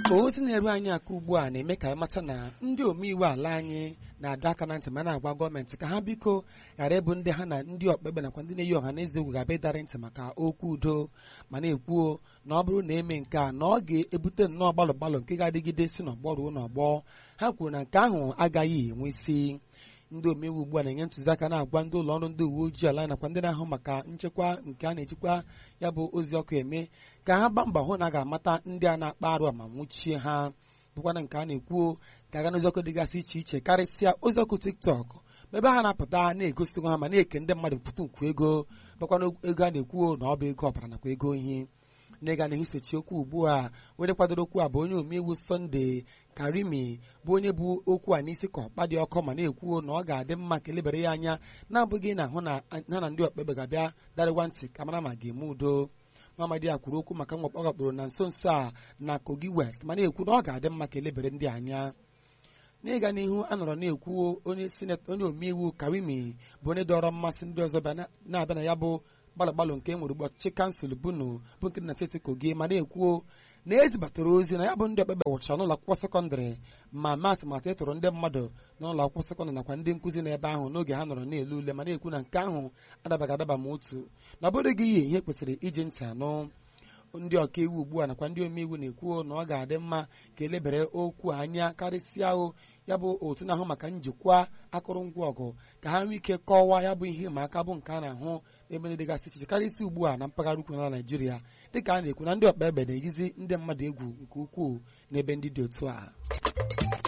ozi na-eru anyị aka ugbu a na-eme ka anyị mata na ndị omeiwu ala anyị na-adọ aka na ntị ma na-agwa gọọmenti ka ha biko ghara ịbụ ndị ha na ndị ọkpekpe nakwa ndị na-eyi ọha na eze egwu ga-abịa ịdarị ntị maka okwu udo ma na-ekwuo na ọ bụrụ na eme nke a na ọ ga-ebute nnọọ gbalụ gbalụ nke ga-adịgide si n'ọgbọ ruo n'ọgbọ. Ha kwuru na nke ahụ agaghị enwe isi. Ndị omeiwu ugbu a na-enye ntụziaka na-agwa ndị ụlọ ọrụ ndị uwe ojii ala nakwa ndị na-ahụ maka nchekwa nke a na-ejikwa ya bụ ozi ọkụ eme ka ha gbaa mbọ hụ na a ga-amata ndị a na-akpa arụ ma nwụchie ha. Bụkwana nke a na-ekwuo ka aga n'ozi ọkụ dịgasị iche iche karịsịa ozi ọkụ TikTok ebe ha na-apụta na-egosi ha ma na-eke ndị mmadụ mpụta nkwu ego. Bụkwana ego a na-ekwuo na ọ bụ ego ọbara nakwa ego ihe. N'ịga n'ihu sochi okwu ugbu a were kwadoro okwu a bụ onye omeiwu Sunday Karimi bụ onye bụ okwu a n'isi ka ọkpa dị ọkụ ma na-ekwuo na ọ ga-adị mma ka elebere ya anya na-abụghị na hụ na ha na ndị ọkpekpe ga-abịa darịwa ntị ka mara ma ga-eme udo. Mamadi a kwuru okwu maka mwakpo ọ gakporo na nso nso a na Kogi West ma na-ekwu na ọ ga-adị mma ka elebere ndị anya. N'ịga n'ihu a nọrọ na-ekwu onye omeiwu Karimi bụ onye dọrọ mmasị ndị ọzọ na-abịa na ya bụ gbalụ nke nwere ụbọchị kansụl bunu bụ nke na steeti Kogi ma na-ekwuo na ezibatara ozi na ya bụ ndị ọkpekpe wụchara n'ụlọ akwụkwọ sekọndịrị ma atụmatụ ịtụrụ ndị mmadụ n'ụlọ akwụkwọ sekọndịrị nakwa ndị nkụzi n'ebe ahụ n'oge ha nọrọ na-ele ule ma na-ekwu na nke ahụ adabaghị adaba ma otu na ọ bụrụ gị ihe kwesịrị iji ntị anụ. Ndị ọkaiwu ugbu a nakwa ndị omeiwu na-ekwuo na ọ ga-adị mma ka elebere okwu anya karịsịa ahụ ya bụ otu na-ahụ maka njikwa akụrụngwa ọgụ ka ha nwee ike kọwaa ya bụ ihe ma aka bụ nke a na-ahụ ebe ndị dịgasị iche iche karịsịa ugbu a na mpaghara ukwu na Naịjirịa dịka a na-ekwu na ndị ọkpa egbe na-eyizi ndị mmadụ egwu nke ukwuu n'ebe ndị dị otu a.